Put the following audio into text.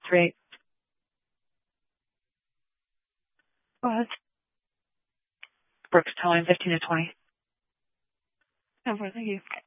38. Go ahead. Brooks Towing, 15 to 20. No, thank you.